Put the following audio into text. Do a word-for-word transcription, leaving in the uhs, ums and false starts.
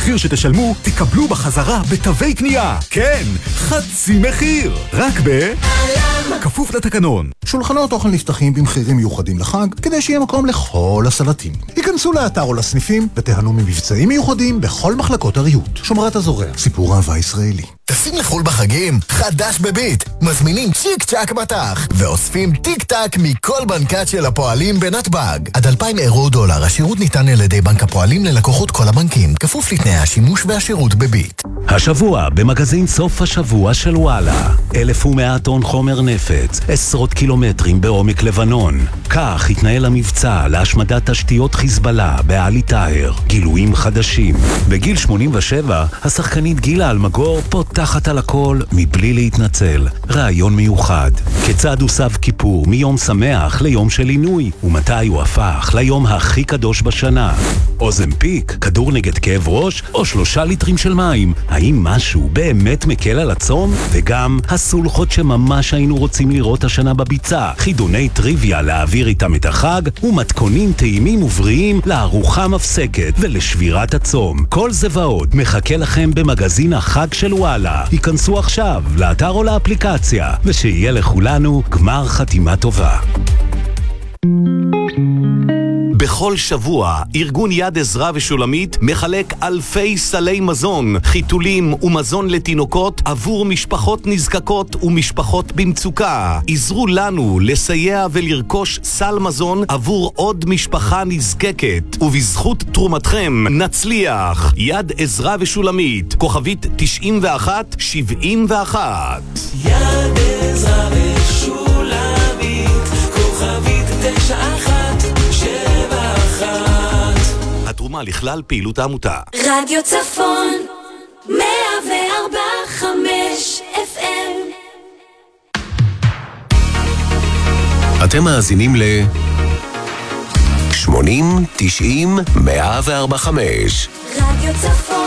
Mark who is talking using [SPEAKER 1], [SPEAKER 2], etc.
[SPEAKER 1] המחיר שתשלמו תקבלו בחזרה בתווי קנייה. כן, חצי מחיר. רק ב... כפוף לתקנון.
[SPEAKER 2] שולחנות אוכל נפתחים במחירים מיוחדים לחג, כדי שיהיה מקום לכל הסלטים. היכנסו לאתר או לסניפים ותיהנו ממבצעים מיוחדים בכל מחלקות הריהוט. שומרת הזורע, סיפור אהבה ישראלי.
[SPEAKER 3] טסים לחול בחגים? חדש בביט. מזמינים צ'יק צ'ק מטח ואוספים טיק טק מכל בנקת של הפועלים בנתב"ג. עד אלפיים אירו דולר. השירות ניתן על ידי בנק הפועלים ללקוחות כל הבנקים. כפוף לתנאי השימוש והשירות בביט.
[SPEAKER 4] השבוע במגזין סוף השבוע של וואלה. אלף ומאה טון חומר נפץ, עשרות קילומטרים בעומק לבנון. כך התנהל המבצע להשמדת תשתיות חיזבאללה בעלי טאהר. גילויים חדשים. בגיל שמונים ושבע, השחקנית גילה אלמגור פותחת על הכל מבלי להתנצל. רעיון מיוחד. כיצד הוסב כיפור מיום שמח ליום של עינוי, ומתי הוא הפך ליום הכי קדוש בשנה. אוזנפיק, כדור נגד כאב ראש, או שלושה ליטרים של מים. האם משהו באמת מקל על הצום? וגם הסולחות שממש היינו רוצים לראות השנה בביצה. חידוני טריוויה להעביר איתם את החג, ומתכונים טעימים ובריאים לארוחה מפסקת ולשבירת הצום. כל זה ועוד מחכה לכם במגזין החג של וואלה. היכנסו עכשיו לאתר או לאפליקציה, ושיהיה לכולנו גמר חתימה טובה.
[SPEAKER 5] בכל שבוע, ארגון יד עזרה ושולמית מחלק אלפי סלי מזון, חיתולים ומזון לתינוקות עבור משפחות נזקקות ומשפחות במצוקה. עזרו לנו לסייע ולרכוש סל מזון עבור עוד משפחה נזקקת, ובזכות תרומתכם נצליח. יד עזרה ושולמית, כוכבית תשעים ואחת שבעים ואחת.
[SPEAKER 6] יד עזרה ושולמית, כוכבית תשע אחת
[SPEAKER 5] התרומה לכלל פעילות העמותה.
[SPEAKER 6] רדיו צפון מאה וארבע חמש אף אם.
[SPEAKER 7] אתם מאזינים ל שמונים תשעים מאה וארבע חמש.
[SPEAKER 6] רדיו צפון